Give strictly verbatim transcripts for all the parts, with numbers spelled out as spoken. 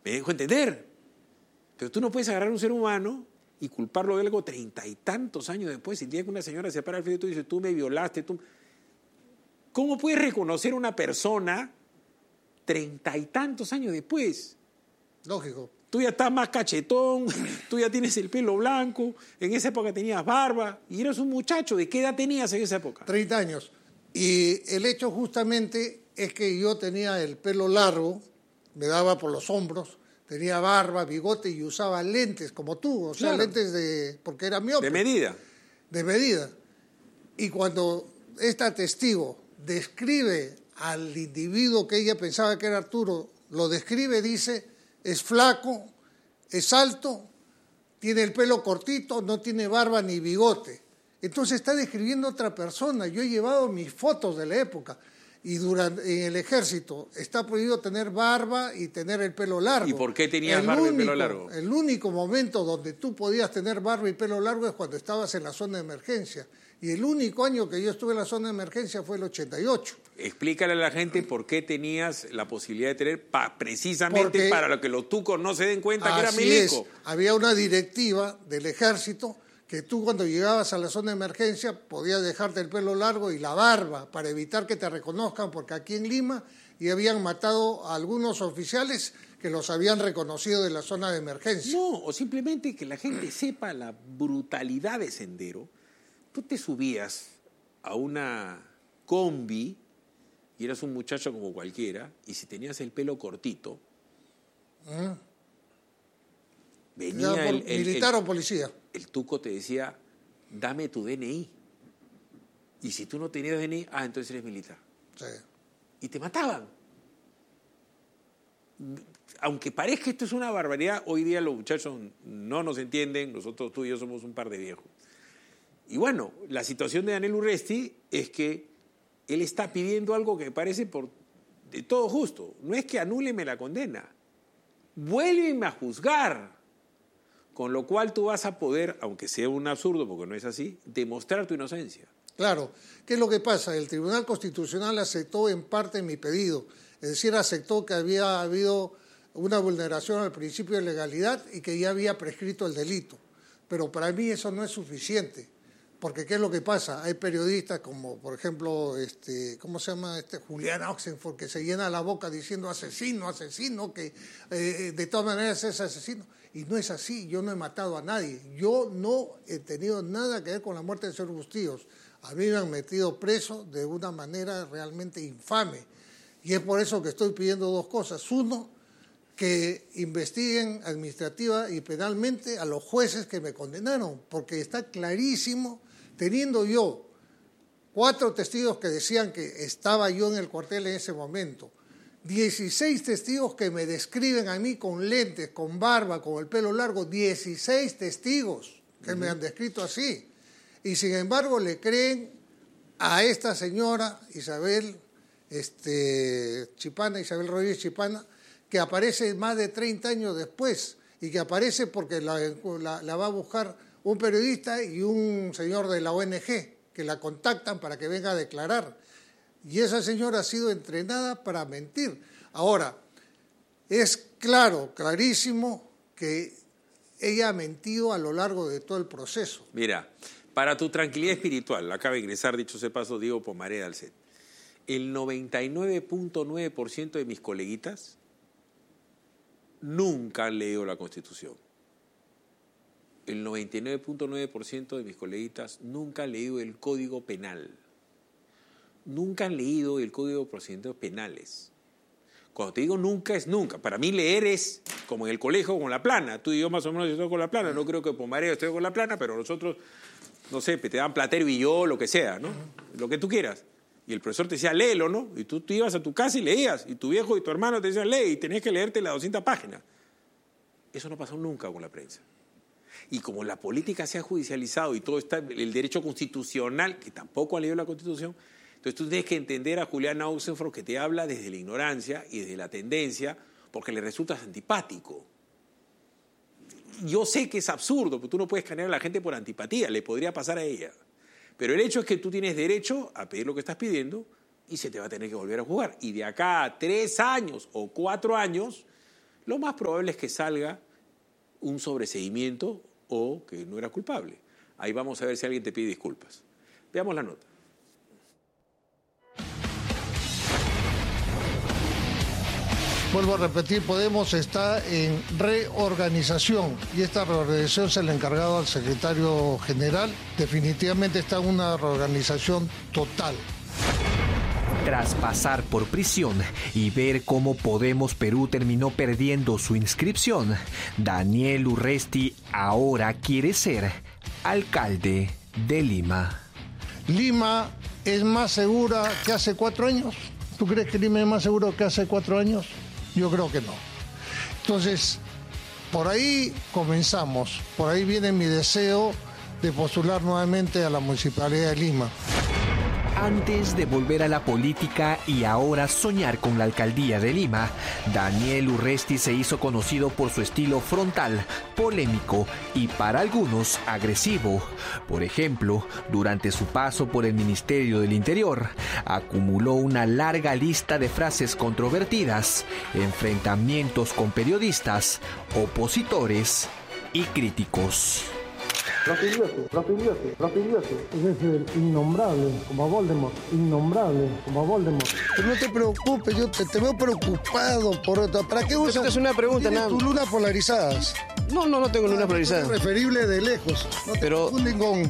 Me dejo entender. Pero tú no puedes agarrar a un ser humano y culparlo de algo treinta y tantos años después. El día que una señora se para al frente y tú dices, tú me violaste, tú... ¿Cómo puedes reconocer a una persona treinta y tantos años después? Lógico. Tú ya estás más cachetón, tú ya tienes el pelo blanco, en esa época tenías barba y eras un muchacho. ¿De qué edad tenías en esa época? treinta años. Y el hecho justamente es que yo tenía el pelo largo, me daba por los hombros, tenía barba, bigote y usaba lentes como tú, o sea, claro. lentes de... porque era miope. De medida. De medida. Y cuando esta testigo describe al individuo que ella pensaba que era Arturo, lo describe, dice... es flaco, es alto, tiene el pelo cortito, no tiene barba ni bigote. Entonces está describiendo a otra persona. Yo he llevado mis fotos de la época y durante, en el ejército está prohibido tener barba y tener el pelo largo. ¿Y por qué tenías el barba único, y pelo largo? El único momento donde tú podías tener barba y pelo largo es cuando estabas en la zona de emergencia. Y el único año que yo estuve en la zona de emergencia fue el ochenta y ocho. Explícale a la gente por qué tenías la posibilidad de tener, pa, precisamente Porque para lo que los tucos no se den cuenta que era milico. Es. Había una directiva del ejército que tú cuando llegabas a la zona de emergencia podías dejarte el pelo largo y la barba para evitar que te reconozcan, porque aquí en Lima ya habían matado a algunos oficiales que los habían reconocido de la zona de emergencia. No, o simplemente que la gente sepa la brutalidad de Sendero. Tú te subías a una combi y eras un muchacho como cualquiera, y si tenías el pelo cortito, ¿Mm? venía por el, el... ¿Militar el, o policía? El tuco te decía, dame tu D N I. Y si tú no tenías D N I, ah, entonces eres militar. Sí. Y te mataban. Aunque parezca esto es una barbaridad, hoy día los muchachos no nos entienden, nosotros tú y yo somos un par de viejos. Y bueno, la situación de Daniel Urresti es que él está pidiendo algo que me parece por de todo justo. No es que anúleme la condena, vuélveme a juzgar. Con lo cual tú vas a poder, aunque sea un absurdo, porque no es así, demostrar tu inocencia. Claro. ¿Qué es lo que pasa? El Tribunal Constitucional aceptó en parte mi pedido. Es decir, aceptó que había habido una vulneración al principio de legalidad y que ya había prescrito el delito. Pero para mí eso no es suficiente. Porque ¿qué es lo que pasa? Hay periodistas como, por ejemplo, este, ¿cómo se llama? Este Julián Oxenford, que se llena la boca diciendo asesino, asesino, que eh, de todas maneras es asesino. Y no es así, yo no he matado a nadie. Yo no he tenido nada que ver con la muerte del señor Bustillos. A mí me han metido preso de una manera realmente infame. Y es por eso que estoy pidiendo dos cosas. Uno, que investiguen administrativa y penalmente a los jueces que me condenaron, porque está clarísimo, teniendo yo cuatro testigos que decían que estaba yo en el cuartel en ese momento, dieciséis testigos que me describen a mí con lentes, con barba, con el pelo largo, dieciséis testigos que uh-huh. me han descrito así, y sin embargo le creen a esta señora Isabel este, Chipana, Isabel Rodríguez Chipana, que aparece más de treinta años después y que aparece porque la, la, la va a buscar un periodista y un señor de la O N G que la contactan para que venga a declarar. Y esa señora ha sido entrenada para mentir. Ahora, es claro, clarísimo que ella ha mentido a lo largo de todo el proceso. Mira, para tu tranquilidad espiritual, acaba de ingresar, dicho sea paso, Diego Pomareda al set. El noventa y nueve punto nueve por ciento de mis coleguitas nunca han leído la Constitución. El noventa y nueve punto nueve por ciento de mis coleguitas nunca han leído el Código Penal. Nunca han leído el Código de Procedimientos Penales. Cuando te digo nunca, es nunca. Para mí leer es como en el colegio con la plana. Tú y yo más o menos estoy con la plana. No creo que Pomareo esté con la plana, pero nosotros, no sé, te dan Platero y yo, lo que sea, ¿no? Lo que tú quieras. Y el profesor te decía, léelo, ¿no? Y tú, tú ibas a tu casa y leías. Y tu viejo y tu hermano te decían, lee, y tenías que leerte las doscientas páginas. Eso no pasó nunca con la prensa. Y como la política se ha judicializado y todo está, el derecho constitucional, que tampoco ha leído la Constitución, entonces tú tienes que entender a Julián Oxenford que te habla desde la ignorancia y desde la tendencia, porque le resultas antipático. Yo sé que es absurdo, porque tú no puedes cambiar a la gente por antipatía, le podría pasar a ella. Pero el hecho es que tú tienes derecho a pedir lo que estás pidiendo y se te va a tener que volver a juzgar. Y de acá a tres años o cuatro años, lo más probable es que salga un sobreseimiento o que no era culpable. Ahí vamos a ver si alguien te pide disculpas. Veamos la nota. Vuelvo a repetir, Podemos está en reorganización y esta reorganización se le ha encargado al secretario general. Definitivamente está en una reorganización total. Tras pasar por prisión y ver cómo Podemos Perú terminó perdiendo su inscripción, Daniel Urresti ahora quiere ser alcalde de Lima. ¿Lima es más segura que hace cuatro años? ¿Tú crees que Lima es más seguro que hace cuatro años? Yo creo que no. Entonces, por ahí comenzamos. Por ahí viene mi deseo de postular nuevamente a la Municipalidad de Lima. Antes de volver a la política y ahora soñar con la alcaldía de Lima, Daniel Urresti se hizo conocido por su estilo frontal, polémico y para algunos agresivo. Por ejemplo, durante su paso por el Ministerio del Interior, acumuló una larga lista de frases controvertidas, enfrentamientos con periodistas, opositores y críticos. Profiliote, profiliote, profiliote. Es el innombrable, como Voldemort. Innombrable, como Voldemort. Pero no te preocupes, yo te, te veo preocupado por otra. ¿Para qué usas? Es una pregunta, nada. Tus lunas polarizadas. No, no, no tengo lunas polarizadas. Referible de lejos. No te Pero... confunden con...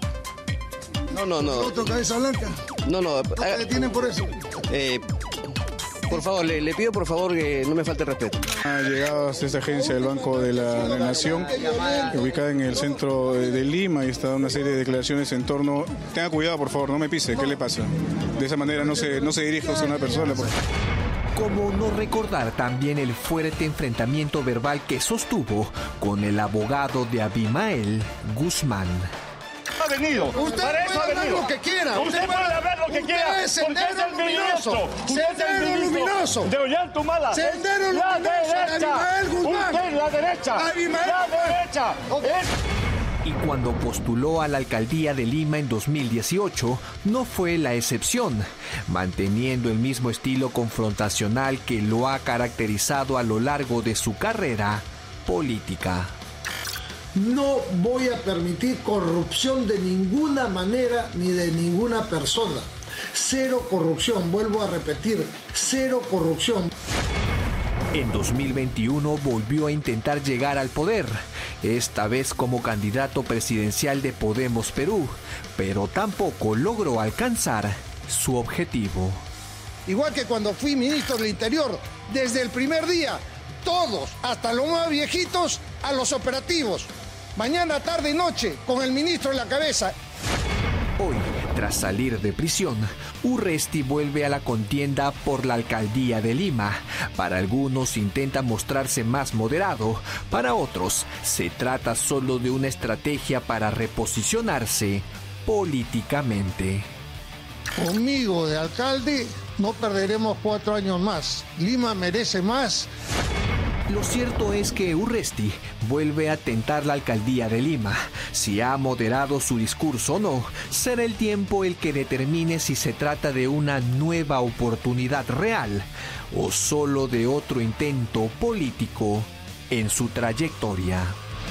No, no, no. ¿Otro cabeza blanca? No, no. ¿No te detienen por eso? Eh... Por favor, le, le pido por favor que no me falte respeto. Ha llegado hasta esta agencia del Banco de la, la Nación, ubicada en el centro de, de Lima, y está una serie de declaraciones en torno... Tenga cuidado, por favor, no me pise, ¿qué le pasa? De esa manera no se, no se dirige a una persona. Por... ¿Cómo no recordar también el fuerte enfrentamiento verbal que sostuvo con el abogado de Abimael Guzmán? Ha venido. Usted Para puede eso ha hablar venido. lo que quiera. Usted, usted puede hablar lo que usted quiera. Es porque es el luminoso. ministro. Usted es el Sendero ministro luminoso. de Ollantumala. Sendero La luminoso. derecha. Abimael Guzmán. Usted, la derecha. Abimael La Guzmán. derecha. Es... Y cuando postuló a la alcaldía de Lima en dos mil dieciocho, no fue la excepción, manteniendo el mismo estilo confrontacional que lo ha caracterizado a lo largo de su carrera política. No voy a permitir corrupción de ninguna manera ni de ninguna persona. Cero corrupción, vuelvo a repetir, cero corrupción. En dos mil veintiuno volvió a intentar llegar al poder, esta vez como candidato presidencial de Podemos Perú, pero tampoco logró alcanzar su objetivo. Igual que cuando fui ministro del Interior, desde el primer día, todos, hasta los más viejitos, a los operativos. Mañana, tarde y noche, con el ministro en la cabeza. Hoy, tras salir de prisión, Urresti vuelve a la contienda por la alcaldía de Lima. Para algunos intenta mostrarse más moderado, para otros se trata solo de una estrategia para reposicionarse políticamente. Conmigo de alcalde no perderemos cuatro años más. Lima merece más. Lo cierto es que Urresti vuelve a tentar la alcaldía de Lima. Si ha moderado su discurso o no, será el tiempo el que determine si se trata de una nueva oportunidad real o solo de otro intento político en su trayectoria.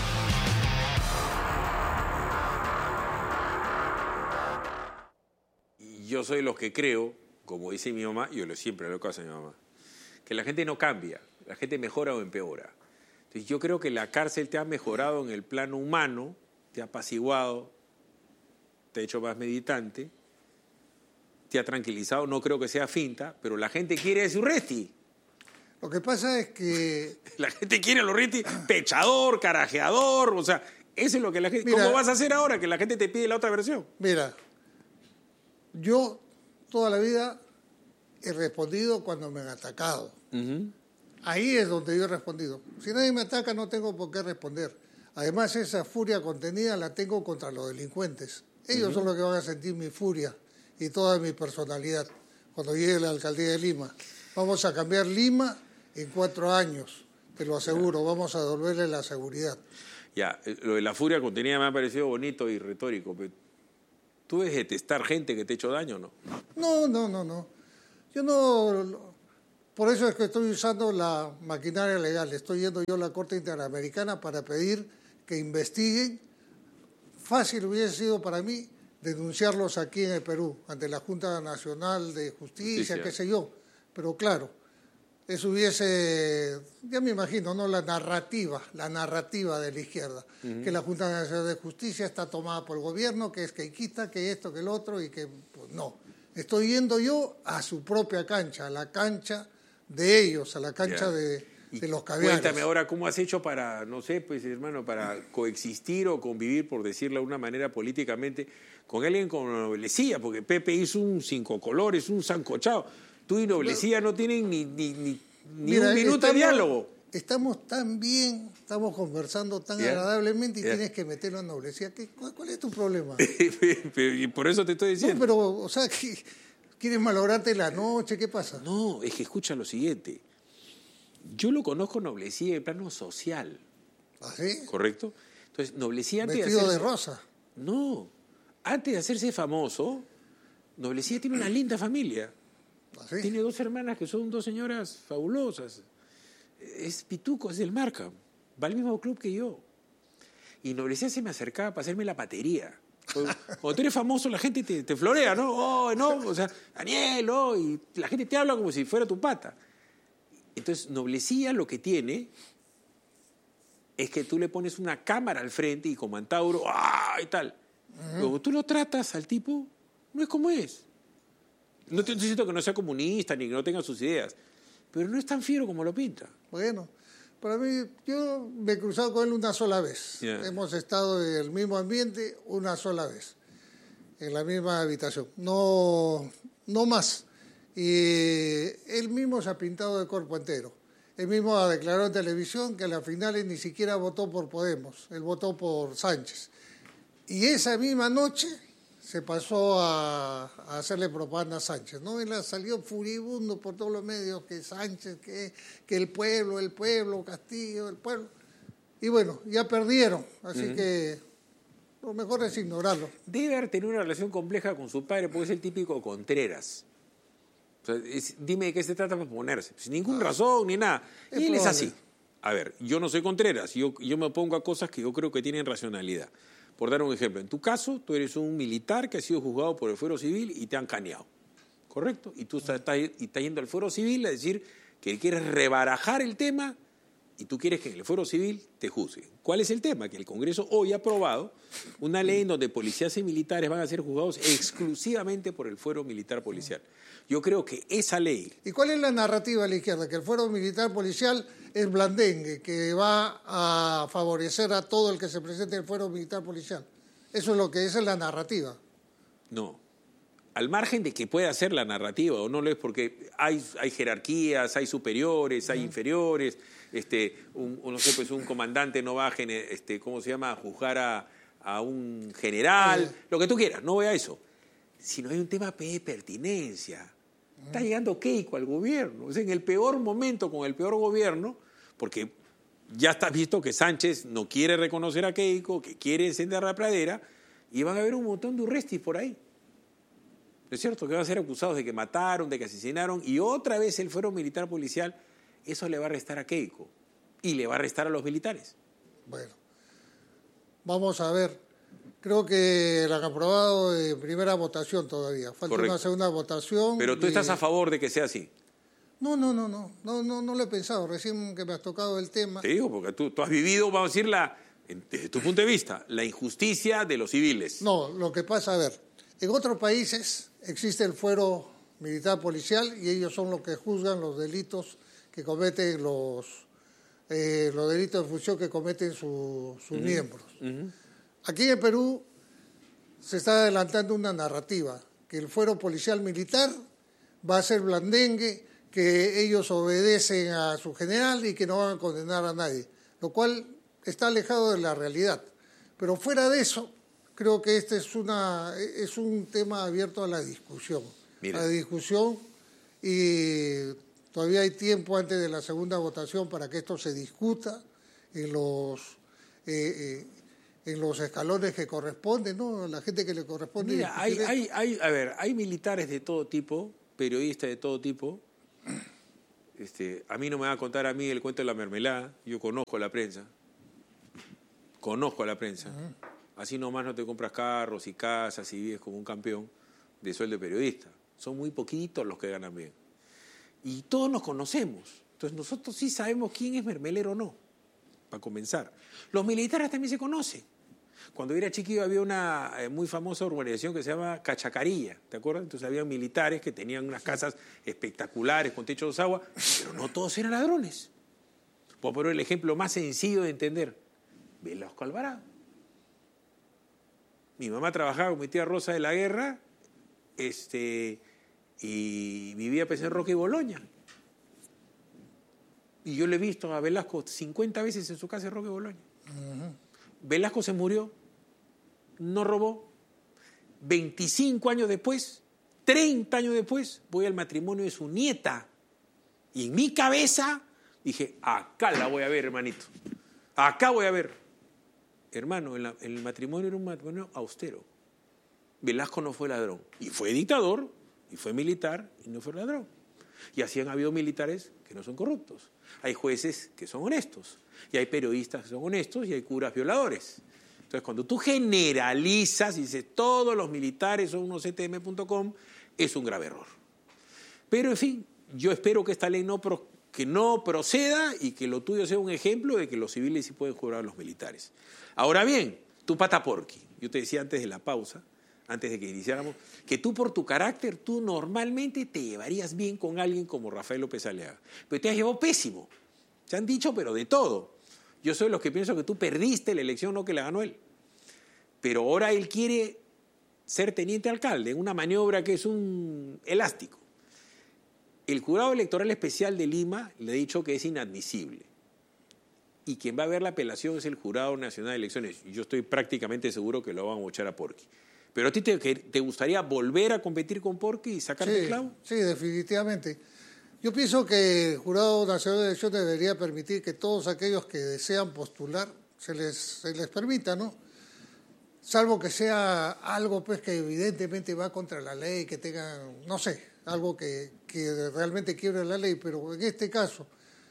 Yo soy los que creo, como dice mi mamá, yo lo siempre lo que hace mi mamá, que la gente no cambia, la gente mejora o empeora. Entonces yo creo que la cárcel te ha mejorado en el plano humano, te ha apaciguado, te ha hecho más meditante, te ha tranquilizado, no creo que sea finta, pero la gente quiere a Urresti. Lo que pasa es que... La gente quiere a Urresti pechador, carajeador, o sea, eso es lo que la gente... Mira, ¿cómo vas a hacer ahora que la gente te pide la otra versión? Mira, yo toda la vida he respondido cuando me han atacado. Uh-huh. Ahí es donde yo he respondido. Si nadie me ataca, no tengo por qué responder. Además, esa furia contenida la tengo contra los delincuentes. Ellos uh-huh. son los que van a sentir mi furia y toda mi personalidad cuando llegue a la alcaldía de Lima. Vamos a cambiar Lima en cuatro años, te lo aseguro. Vamos a devolverle la seguridad. Ya, lo de la furia contenida me ha parecido bonito y retórico, pero ¿tú debes detestar gente que te ha hecho daño o no? No, no, no, no. Yo no... Por eso es que estoy usando la maquinaria legal. Estoy yendo yo a la Corte Interamericana para pedir que investiguen. Fácil hubiese sido para mí denunciarlos aquí en el Perú, ante la Junta Nacional de Justicia, Justicia. qué sé yo. Pero claro, eso hubiese, ya me imagino, ¿no? La narrativa, la narrativa de la izquierda, uh-huh. que la Junta Nacional de Justicia está tomada por el gobierno, que es queiquista, que esto, que el otro, y que, pues no. Estoy yendo yo a su propia cancha, a la cancha de ellos, a la cancha yeah. de, de los caviares. Cuéntame ahora, ¿cómo has hecho para, no sé, pues hermano, para coexistir o convivir, por decirlo de una manera políticamente, con alguien con Noblecía? Porque Pepe hizo un cinco colores, un sancochado. Tú y Noblecía no tienen ni, ni, ni, ni Mira, un minuto estamos, de diálogo. Estamos tan bien, estamos conversando tan yeah. agradablemente y yeah. tienes que meterlo a Noblecía. ¿Cuál, ¿Cuál es tu problema? Y por eso te estoy diciendo. No, pero, o sea, ¿quieres malograrte la noche? ¿Qué pasa? No, es que escucha lo siguiente. Yo lo conozco Noblecía en plano social. ¿Ah, sí? ¿Correcto? Entonces, Noblecía antes Vestido de, hacerse, de rosa. No, antes de hacerse famoso, Noblecía tiene una linda familia. ¿Ah, sí? Tiene dos hermanas que son dos señoras fabulosas. Es pituco, es del Marca. Va al mismo club que yo. Y Noblecía se me acercaba para hacerme la patería. Cuando, cuando tú eres famoso, la gente te, te florea, ¿no? Oh, no, o sea, Daniel, oh, y la gente te habla como si fuera tu pata. Entonces, Noblecía lo que tiene es que tú le pones una cámara al frente y como Antauro, ¡ah! Y tal. Uh-huh. Luego tú lo tratas al tipo, no es como es. No te estoy diciendo que no sea comunista ni que no tenga sus ideas, pero no es tan fiero como lo pinta. Bueno, para mí, yo me he cruzado con él una sola vez. Yeah. Hemos estado en el mismo ambiente una sola vez, en la misma habitación. No, no más. Y él mismo se ha pintado de cuerpo entero. Él mismo ha declarado en televisión que a las finales ni siquiera votó por Podemos, él votó por Sánchez. Y esa misma noche se pasó a, a hacerle propaganda a Sánchez, ¿no? Él salió furibundo por todos los medios, que Sánchez, que, que el pueblo, el pueblo, Castillo, el pueblo. Y bueno, ya perdieron, así uh-huh. que lo mejor es ignorarlo. Debe haber tenido una relación compleja con su padre, porque es el típico Contreras. O sea, es, dime de qué se trata para ponerse. Sin ninguna ah, razón ni nada. Y él probable. es así. A ver, yo no soy Contreras, yo, yo me opongo a cosas que yo creo que tienen racionalidad. Por dar un ejemplo, en tu caso, tú eres un militar que ha sido juzgado por el fuero civil y te han caneado, ¿correcto? Y tú estás, estás, estás yendo al fuero civil a decir que quieres rebarajar el tema y tú quieres que en el fuero civil te juzguen. ¿Cuál es el tema? Que el Congreso hoy ha aprobado una ley en donde policías y militares van a ser juzgados exclusivamente por el fuero militar policial. Yo creo que esa ley... ¿Y cuál es la narrativa de la izquierda? Que el fuero militar policial es blandengue, que va a favorecer a todo el que se presente en el fuero militar policial. Eso es lo que esa es la narrativa. No. Al margen de que pueda ser la narrativa o no lo es, porque hay, hay jerarquías, hay superiores, hay uh-huh. inferiores, este, un, un, no sé, pues un comandante no va a, este, ¿cómo se llama?, a juzgar a, a un general, uh-huh. lo que tú quieras, no voy a eso. Sino hay un tema de pertinencia. Está llegando Keiko al gobierno, o sea, en el peor momento, con el peor gobierno, porque ya está visto que Sánchez no quiere reconocer a Keiko, que quiere encender la pradera, y van a haber un montón de urrestis por ahí. ¿No es cierto? Que van a ser acusados de que mataron, de que asesinaron, y otra vez el fuero militar policial, eso le va a restar a Keiko, y le va a restar a los militares. Bueno, vamos a ver. Creo que la han aprobado en primera votación todavía. Falta Correcto. una segunda votación. Pero tú y... estás a favor de que sea así. No, no, no, no, no, no, no lo he pensado. Recién que me has tocado el tema. Te digo, porque tú, tú has vivido, vamos a decir, la, desde tu punto de vista, la injusticia de los civiles. No, lo que pasa, a ver, en otros países existe el fuero militar policial y ellos son los que juzgan los delitos que cometen los, eh, los delitos de función que cometen su, sus uh-huh. miembros. Uh-huh. Aquí en Perú se está adelantando una narrativa, que el fuero policial militar va a ser blandengue, que ellos obedecen a su general y que no van a condenar a nadie, lo cual está alejado de la realidad. Pero fuera de eso, creo que este es, una, es un tema abierto a la discusión. Mira. A la discusión y todavía hay tiempo antes de la segunda votación para que esto se discuta en los... Eh, eh, en los escalones que corresponden, ¿no? La gente que le corresponde. Mira, hay, hay, hay, a ver, hay militares de todo tipo, periodistas de todo tipo, Este, a mí no me va a contar a mí el cuento de la mermelada. Yo conozco a la prensa. Conozco a la prensa. Uh-huh. Así nomás no te compras carros y casas y vives como un campeón de sueldo de periodista. Son muy poquitos los que ganan bien. Y todos nos conocemos. Entonces nosotros sí sabemos quién es mermelero o no, para comenzar. Los militares también se conocen. Cuando yo era chiquillo había una eh, muy famosa urbanización que se llama Cachacarilla, ¿te acuerdas? Entonces había militares que tenían unas casas espectaculares con techos de agua, pero no todos eran ladrones. Puedo poner el ejemplo más sencillo de entender. Velasco Alvarado. Mi mamá trabajaba con mi tía Rosa de la Guerra este, y vivía pues, en Roque y Boloña. Y yo le he visto a Velasco cincuenta veces en su casa en Roque y Boloña. Uh-huh. Velasco se murió, no robó. veinticinco años después, treinta años después, voy al matrimonio de su nieta. Y en mi cabeza dije, acá la voy a ver, hermanito. Acá voy a ver. Hermano, el, el matrimonio era un matrimonio austero. Velasco no fue ladrón. Y fue dictador, y fue militar, y no fue ladrón. Y así han habido militares que no son corruptos. Hay jueces que son honestos. Y hay periodistas que son honestos y hay curas violadores. Entonces, cuando tú generalizas y dices todos los militares son unos C T M punto com, es un grave error. Pero, en fin, yo espero que esta ley no, pro, que no proceda y que lo tuyo sea un ejemplo de que los civiles sí pueden jurar a los militares. Ahora bien, tu pata porqui. Yo te decía antes de la pausa, antes de que iniciáramos, que tú por tu carácter, tú normalmente te llevarías bien con alguien como Rafael López Aliaga. Pero te has llevado pésimo. Se han dicho, pero de todo. Yo soy de los que pienso que tú perdiste la elección, no que la ganó él. Pero ahora él quiere ser teniente alcalde, en una maniobra que es un elástico. El jurado electoral especial de Lima le ha dicho que es inadmisible. Y quien va a ver la apelación es el Jurado Nacional de Elecciones. Y yo estoy prácticamente seguro que lo van a bochar a Porqui. ¿Pero a ti te, te gustaría volver a competir con Porqui y sacarte sí, el clavo? Sí, definitivamente. Yo pienso que el Jurado Nacional de Elecciones debería permitir que todos aquellos que desean postular se les, se les permita, ¿no? Salvo que sea algo pues que evidentemente va contra la ley, que tengan, no sé, algo que, que realmente quiebre la ley, pero en este caso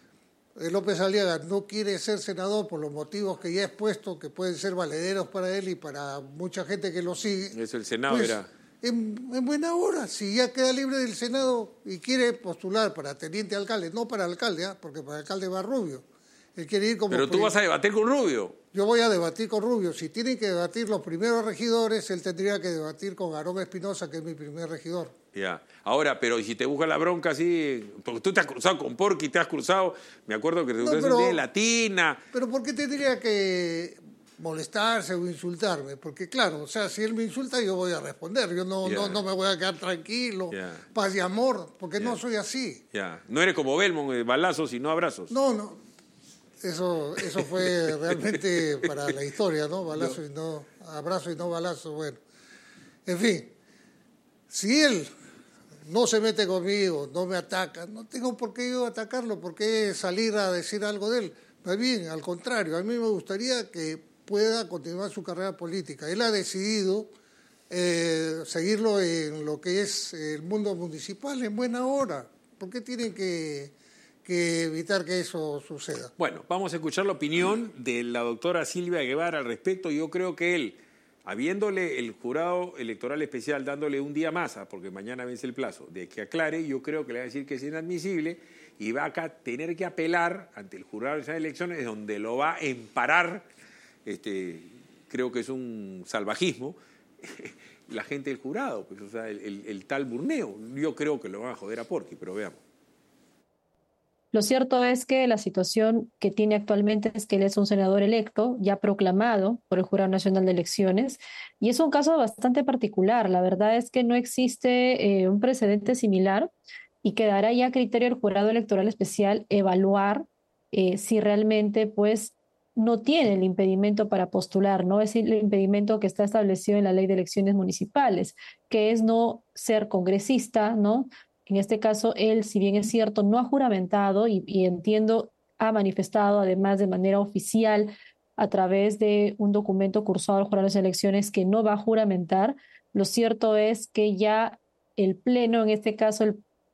López Aliaga no quiere ser senador por los motivos que ya he expuesto, que pueden ser valederos para él y para mucha gente que lo sigue. Eso el Senado pues, era. En, en buena hora, si ya queda libre del Senado y quiere postular para teniente alcalde, no para alcalde, ¿eh? Porque para alcalde va Rubio. Él quiere ir como... Pero tú vas a debatir con Rubio. Yo voy a debatir con Rubio. Si tienen que debatir los primeros regidores, él tendría que debatir con Aarón Espinosa, que es mi primer regidor. Ya. Ahora, pero si te busca la bronca así, porque tú te has cruzado con Porqui, te has cruzado, me acuerdo que te no, cruzaste de Latina. Pero ¿por qué tendría que molestarse o insultarme? Porque claro, o sea, si él me insulta yo voy a responder. Yo no, yeah. no, no me voy a quedar tranquilo, yeah. paz y amor, porque yeah. no soy así. Ya. No eres como Belmont, balazos y no abrazos. No, no. Eso, eso fue realmente para la historia, ¿no? Balazo y no, abrazo y no balazo, bueno. En fin, si él no se mete conmigo, no me ataca, no tengo por qué yo atacarlo, por qué salir a decir algo de él. Más bien, al contrario, a mí me gustaría que pueda continuar su carrera política. Él ha decidido eh, seguirlo en lo que es el mundo municipal en buena hora. ¿Por qué tienen que... que evitar que eso suceda? Bueno, vamos a escuchar la opinión de la doctora Silvia Guevara al respecto. Yo creo que él, habiéndole el jurado electoral especial, dándole un día más, porque mañana vence el plazo, de que aclare, yo creo que le va a decir que es inadmisible y va a tener que apelar ante el jurado de elecciones, donde lo va a emparar, este, creo que es un salvajismo, la gente del jurado, pues, o sea, el, el, el tal Burneo. Yo creo que lo van a joder a Porqui, pero veamos. Lo cierto es que la situación que tiene actualmente es que él es un senador electo, ya proclamado por el Jurado Nacional de Elecciones, y es un caso bastante particular. La verdad es que no existe eh, un precedente similar y quedará ya a criterio del Jurado Electoral Especial evaluar eh, si realmente pues, no tiene el impedimento para postular, ¿no? Es el impedimento que está establecido en la Ley de Elecciones Municipales, que es no ser congresista, ¿no? En este caso, él, si bien es cierto, no ha juramentado y, y entiendo, ha manifestado además de manera oficial a través de un documento cursado al jurado de elecciones que no va a juramentar. Lo cierto es que ya el Pleno, en este caso el,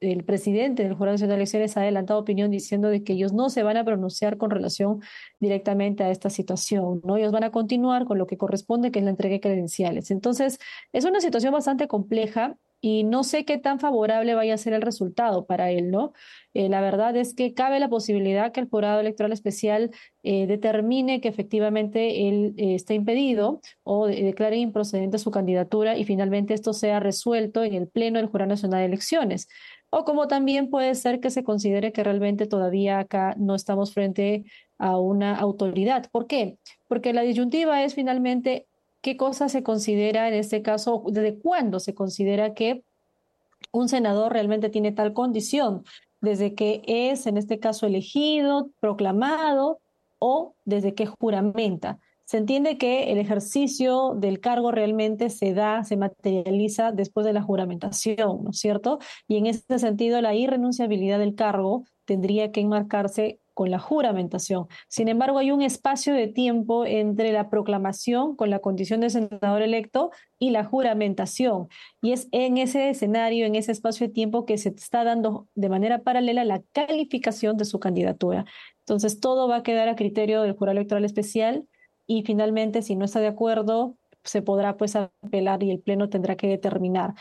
el presidente del Jurado Nacional de Elecciones ha adelantado opinión diciendo de que ellos no se van a pronunciar con relación directamente a esta situación, ¿no? Ellos van a continuar con lo que corresponde, que es la entrega de credenciales. Entonces, es una situación bastante compleja y no sé qué tan favorable vaya a ser el resultado para él, ¿no? Eh, la verdad es que cabe la posibilidad que el Jurado Electoral Especial eh, determine que efectivamente él eh, está impedido o de, declare improcedente su candidatura y finalmente esto sea resuelto en el Pleno del Jurado Nacional de Elecciones. O como también puede ser que se considere que realmente todavía acá no estamos frente a una autoridad. ¿Por qué? Porque la disyuntiva es finalmente qué cosa se considera en este caso, desde cuándo se considera que un senador realmente tiene tal condición, desde que es en este caso elegido, proclamado o desde que juramenta. Se entiende que el ejercicio del cargo realmente se da, se materializa después de la juramentación, ¿no es cierto? Y en ese sentido, la irrenunciabilidad del cargo tendría que enmarcarse con la juramentación. Sin embargo, hay un espacio de tiempo entre la proclamación con la condición de senador electo y la juramentación. Y es en ese escenario, en ese espacio de tiempo que se está dando de manera paralela la calificación de su candidatura. Entonces, todo va a quedar a criterio del Jurado Electoral Especial y finalmente, si no está de acuerdo, se podrá pues apelar y el Pleno tendrá que determinar.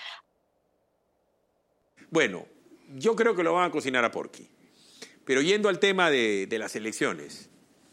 Bueno, yo creo que lo van a cocinar a Porky. Pero yendo al tema de, de las elecciones,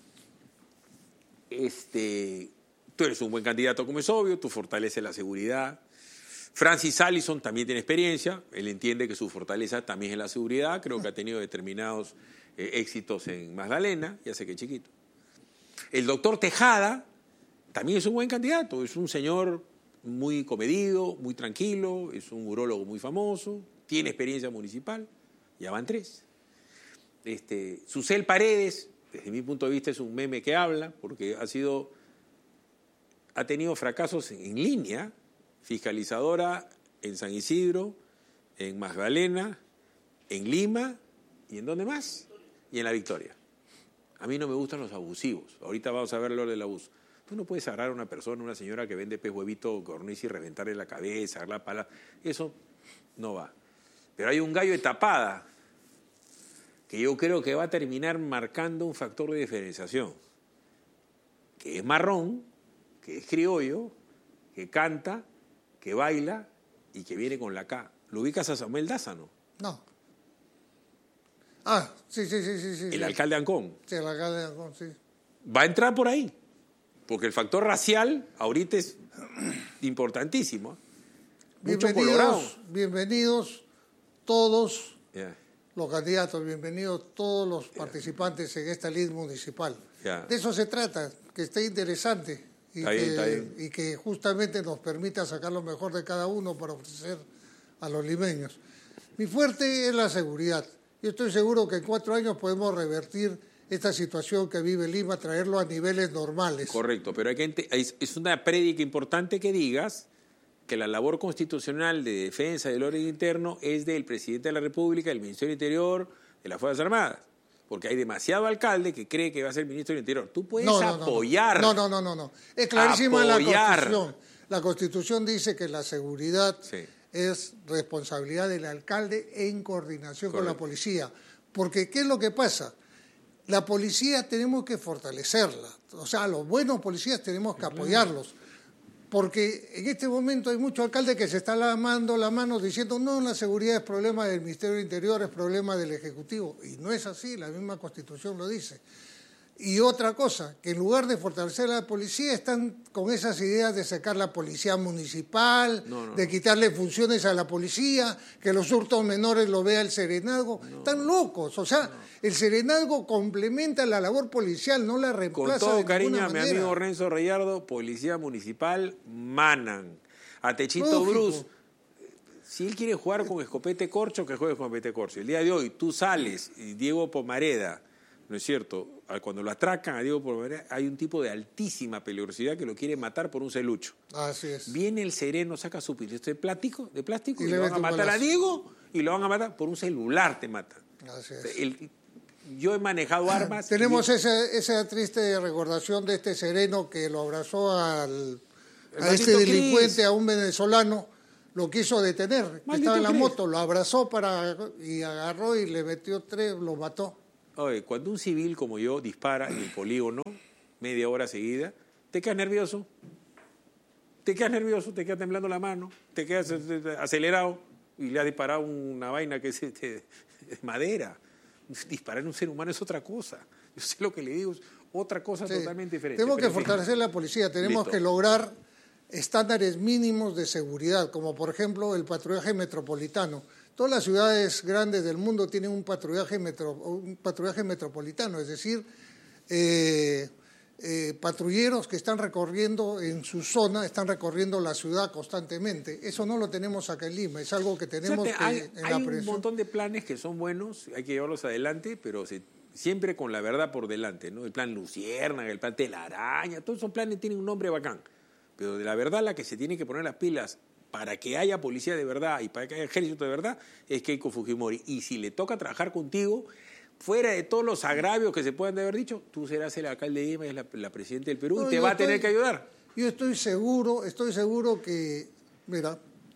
este, tú eres un buen candidato, como es obvio, tú fortaleces la seguridad. Francis Allison también tiene experiencia, él entiende que su fortaleza también es la seguridad, creo que ha tenido determinados eh, éxitos en Magdalena, ya sé que es chiquito. El doctor Tejada también es un buen candidato, es un señor muy comedido, muy tranquilo, es un urólogo muy famoso, tiene experiencia municipal, ya van tres. Este, Susel Paredes, desde mi punto de vista es un meme que habla, porque ha sido, ha tenido fracasos en, en línea, fiscalizadora en San Isidro, en Magdalena, en Lima y en dónde más, y en La Victoria. A mí no me gustan los abusivos, ahorita vamos a ver lo del abuso. Tú no puedes agarrar a una persona, una señora que vende pez huevito, corniz y reventarle la cabeza, la pala, eso no va. Pero hay un gallo de tapada que yo creo que va a terminar marcando un factor de diferenciación, que es marrón, que es criollo, que canta, que baila y que viene con la K. ¿Lo ubicas a Samuel Dázano? No. Ah, sí, sí, sí, sí. sí el sí. alcalde de Ancón. Sí, el alcalde de Ancón, sí. Va a entrar por ahí, porque el factor racial ahorita es importantísimo. Bienvenidos, bienvenidos todos. Yeah. Los candidatos, bienvenidos todos los participantes en esta lid municipal. Yeah. De eso se trata, que esté interesante y, está que, bien, está bien. y que justamente nos permita sacar lo mejor de cada uno para ofrecer a los limeños. Mi fuerte es la seguridad. Yo estoy seguro que en cuatro años podemos revertir esta situación que vive Lima, traerlo a niveles normales. Correcto, pero hay que, es una prédica importante que digas que la labor constitucional de defensa del orden interno es del presidente de la República, del Ministerio del Interior, de las Fuerzas Armadas. Porque hay demasiado alcalde que cree que va a ser ministro del Interior. Tú puedes no, no, apoyar. No, no, no, no, no. Es clarísima la apoyar. Constitución. La Constitución dice que la seguridad sí. es responsabilidad del alcalde en coordinación Correcto. con la policía. Porque, ¿qué es lo que pasa? La policía tenemos que fortalecerla. O sea, los buenos policías tenemos que apoyarlos. Porque en este momento hay muchos alcaldes que se están lavando la mano diciendo no, la seguridad es problema del Ministerio del Interior, es problema del Ejecutivo. Y no es así, la misma Constitución lo dice. Y otra cosa, que en lugar de fortalecer a la policía están con esas ideas de sacar la policía municipal, no, no, de quitarle funciones a la policía, que los hurtos menores lo vea el serenazgo. No, están locos, o sea, no. El serenazgo complementa la labor policial, no la reemplaza. Con todo de cariño a mi manera. amigo Renzo Reyardo, policía municipal, manan. A Techito Lógico. Bruce, si él quiere jugar con escopete corcho, que juegue con escopete corcho. El día de hoy tú sales y Diego Pomareda, ¿no es cierto? Cuando lo atracan a Diego Pomareda, hay un tipo de altísima peligrosidad que lo quiere matar por un celucho. Así es. Viene el sereno, saca su pistola de plástico, de plástico y, y le le van a matar balazo. a Diego y lo van a matar por un celular, te matan. Así es. El, yo he manejado armas. Tenemos y... esa, esa triste recordación de este sereno que lo abrazó al, a Manito este delincuente, Cris. a un venezolano, lo quiso detener, que Maldito estaba en la Cris. moto, lo abrazó para y agarró y le metió tres, lo mató. Oye, cuando un civil como yo dispara en el polígono media hora seguida, te quedas nervioso. Te quedas nervioso, te quedas temblando la mano, te quedas acelerado y le has disparado una vaina que es de madera. Disparar en un ser humano es otra cosa. Yo sé lo que le digo, es otra cosa Sí. totalmente diferente. Tenemos que Pero, en fin. fortalecer la policía, tenemos Listo. que lograr estándares mínimos de seguridad, como por ejemplo el patrullaje metropolitano. Todas las ciudades grandes del mundo tienen un patrullaje, metro, un patrullaje metropolitano, es decir, eh, eh, patrulleros que están recorriendo en su zona, están recorriendo la ciudad constantemente. Eso no lo tenemos acá en Lima, es algo que tenemos O sea, te- hay, que en hay la un prevención. montón de planes que son buenos, hay que llevarlos adelante, pero se- siempre con la verdad por delante, ¿no? El plan Luciérnaga, el plan Telaraña, todos esos planes tienen un nombre bacán, pero de la verdad la que se tiene que poner las pilas para que haya policía de verdad y para que haya ejército de verdad es Keiko Fujimori. Y si le toca trabajar contigo, fuera de todos los agravios que se puedan haber dicho, tú serás el alcalde de Lima, es la, la presidenta del Perú No, y te yo va a tener estoy- que ayudar. Yo estoy seguro, estoy seguro que, mira,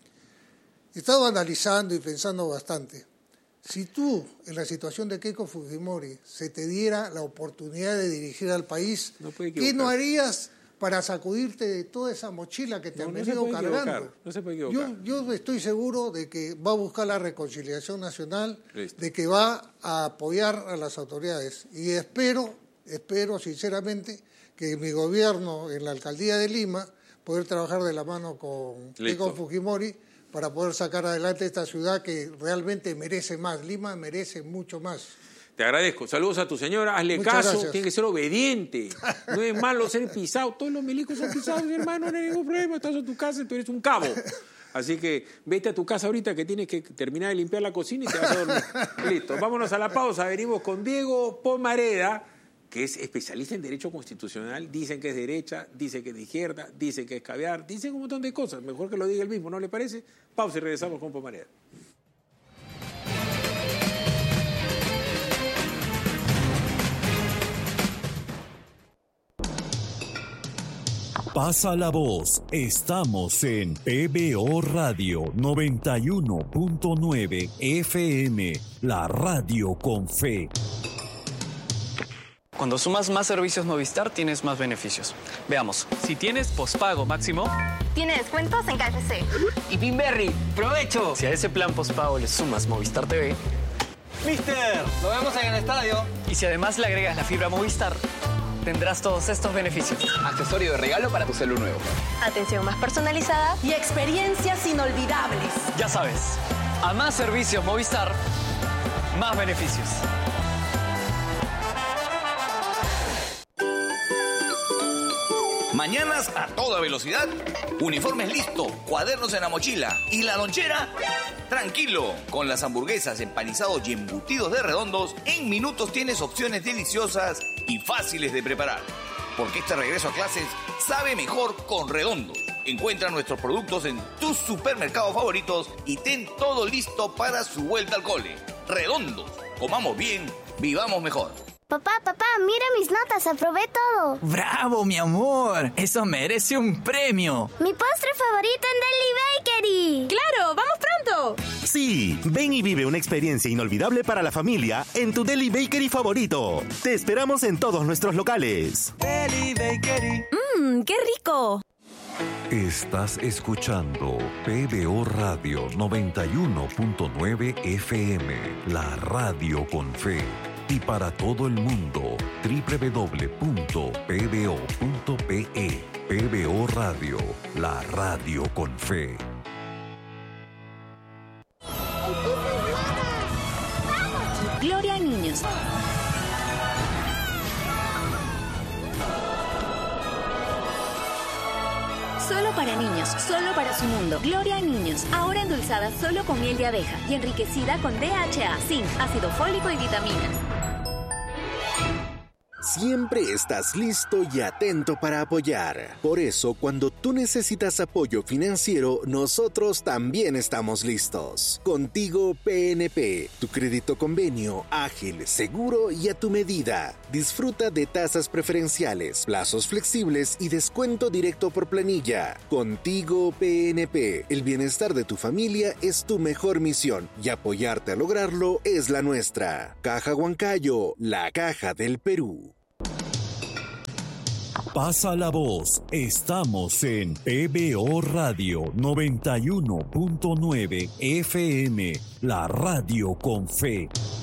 he estado analizando y pensando bastante. Si tú, en la situación de Keiko Fujimori, se te diera la oportunidad de dirigir al país, No puede ¿qué no equivocarse. harías para sacudirte de toda esa mochila que te No, han no se venido puede cargando? equivocar, no se puede equivocar. Yo, yo estoy seguro de que va a buscar la reconciliación nacional, Listo. de que va a apoyar a las autoridades. Y espero, espero sinceramente que mi gobierno en la alcaldía de Lima poder trabajar de la mano con Listo. Keiko Fujimori para poder sacar adelante esta ciudad que realmente merece más. Lima merece mucho más. Te agradezco. Saludos a tu señora. Hazle Muchas caso. gracias. Tiene que ser obediente. No es malo ser pisado. Todos los milicos son pisados, mi hermano. No hay ningún problema. Estás en tu casa y tú eres un cabo. Así que vete a tu casa ahorita que tienes que terminar de limpiar la cocina y te vas a dormir. Listo. Vámonos a la pausa. Venimos con Diego Pomareda, que es especialista en Derecho Constitucional. Dicen que es derecha, dicen que es de izquierda, dicen que es caviar, dicen un montón de cosas. Mejor que lo diga él mismo, ¿no le parece? Pausa y regresamos con Pomareda. Pasa la voz, estamos en P B O Radio noventa y uno punto nueve F M, la radio con fe. Cuando sumas más servicios Movistar, tienes más beneficios. Veamos. Si tienes pospago máximo, tiene descuentos en K F C. y Pinberry, ¡provecho! Si a ese plan pospago le sumas Movistar T V, Mister, nos vemos en el estadio. y si además le agregas la fibra Movistar, tendrás todos estos beneficios. Accesorio de regalo para tu celu nuevo. Atención más personalizada y experiencias inolvidables. Ya sabes, a más servicios Movistar, más beneficios. Mañanas a toda velocidad, uniformes listo, cuadernos en la mochila y la lonchera. Tranquilo, con las hamburguesas, empanizados y embutidos de Redondos, en minutos tienes opciones deliciosas y fáciles de preparar. Porque este regreso a clases sabe mejor con Redondos. Encuentra nuestros productos en tus supermercados favoritos y ten todo listo para su vuelta al cole. Redondos, comamos bien, vivamos mejor. Papá, papá, mira mis notas, aprobé todo. ¡Bravo, mi amor! ¡Eso merece un premio! Mi postre favorito en Deli Bakery. ¡Claro! ¡Vamos pronto! Sí, ven y vive una experiencia inolvidable para la familia en tu Deli Bakery favorito. Te esperamos en todos nuestros locales. Deli Bakery. ¡Mmm, qué rico! Estás escuchando P B O Radio noventa y uno punto nueve F M, la radio con fe. Y para todo el mundo, doble u doble u doble u punto p b o punto p e. P B O Radio, la radio con fe. Gloria a niños. Solo para niños, solo para su mundo. Gloria a niños, ahora endulzada solo con miel de abeja y enriquecida con D H A, zinc, ácido fólico y vitaminas. siempre estás listo y atento para apoyar. Por eso, cuando tú necesitas apoyo financiero, nosotros también estamos listos. Contigo P N P, tu crédito convenio, ágil, seguro y a tu medida. Disfruta de tasas preferenciales, plazos flexibles y descuento directo por planilla. Contigo P N P, el bienestar de tu familia es tu mejor misión y apoyarte a lograrlo es la nuestra. Caja Huancayo, la caja del Perú. Pasa la voz, estamos en P B O Radio noventa y uno punto nueve F M, la radio con fe.